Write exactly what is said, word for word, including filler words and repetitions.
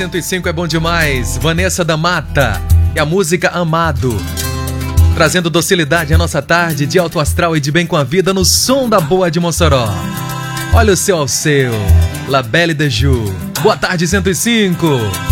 cento e cinco é bom demais. Vanessa da Mata e a música Amado. Trazendo docilidade à nossa tarde de alto astral e de bem com a vida no som da boa de Mossoró. Olha o céu ao seu, La Belle de Ju. Boa tarde, cento e cinco.